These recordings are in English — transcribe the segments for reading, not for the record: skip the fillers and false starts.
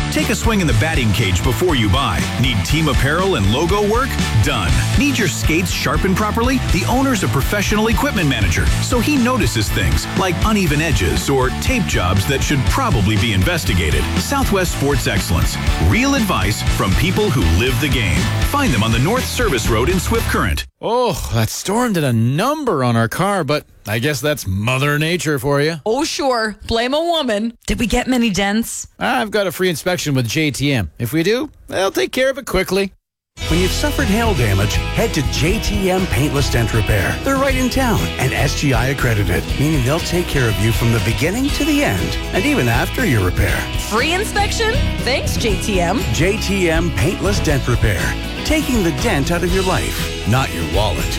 Take a swing in the batting cage before you buy. Need team apparel and logo work? Done. Need your skates sharpened properly? The owner's a professional equipment manager, so he notices things like uneven edges or tape jobs that should probably be investigated. Southwest Sports Excellence. Real advice from people who live the game. Find them on the North Service Road in Swift Current. Oh, that storm did a number on our car, but I guess that's Mother Nature for you. Oh, sure. Blame a woman. Did we get many dents? I've got a free inspection with JTM. If we do, they'll take care of it quickly. When you've suffered hail damage, head to JTM Paintless Dent Repair. They're right in town and SGI accredited, meaning they'll take care of you from the beginning to the end, and even after your repair. Free inspection? Thanks, JTM. JTM Paintless Dent Repair. Taking the dent out of your life, not your wallet.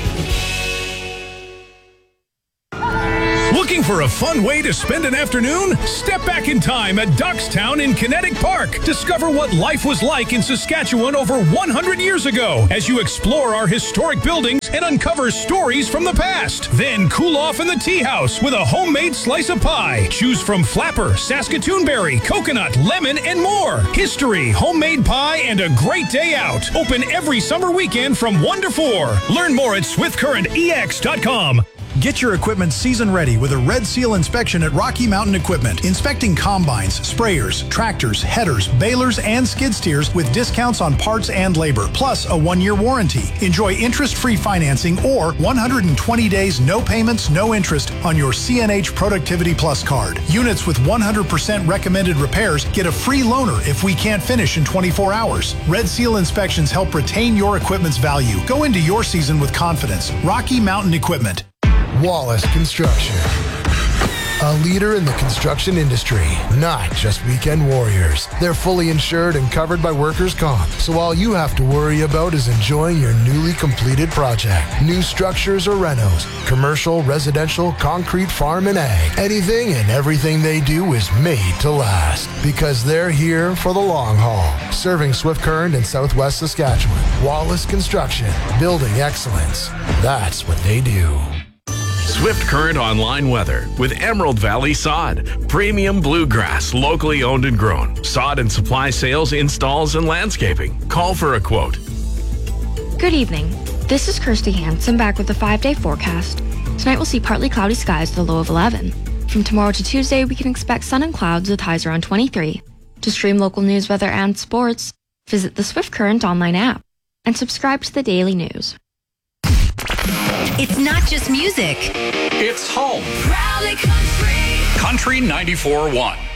Looking for a fun way to spend an afternoon? Step back in time at Duckstown in Kinetic Park. Discover what life was like in Saskatchewan over 100 years ago as you explore our historic buildings and uncover stories from the past. Then cool off in the tea house with a homemade slice of pie. Choose from flapper, Saskatoon berry, coconut, lemon, and more. History, homemade pie, and a great day out. Open every summer weekend from 1 to 4. Learn more at swiftcurrentex.com. Get your equipment season ready with a Red Seal inspection at Rocky Mountain Equipment. Inspecting combines, sprayers, tractors, headers, balers, and skid steers with discounts on parts and labor, plus a 1-year warranty. Enjoy interest-free financing or 120 days, no payments, no interest on your CNH Productivity Plus card. Units with 100% recommended repairs get a free loaner if we can't finish in 24 hours. Red Seal inspections help retain your equipment's value. Go into your season with confidence. Rocky Mountain Equipment. Wallace Construction. A leader in the construction industry, not just weekend warriors. They're fully insured and covered by workers' comp, so all you have to worry about is enjoying your newly completed project. New structures or renos, commercial, residential, concrete, farm, and ag. Anything and everything they do is made to last, because they're here for the long haul. Serving Swift Current in Southwest Saskatchewan. Wallace Construction, building excellence. That's what they do. Swift Current online weather with Emerald Valley Sod. Premium bluegrass, locally owned and grown. Sod and supply sales, installs, and landscaping. Call for a quote. Good evening. This is Kirsty Hansen back with the 5-day forecast. Tonight we'll see partly cloudy skies with a low of 11. From tomorrow to Tuesday, we can expect sun and clouds with highs around 23. To stream local news, weather, and sports, visit the Swift Current online app and subscribe to the daily news. It's not just music. It's home. Rally Country. Country 94.1.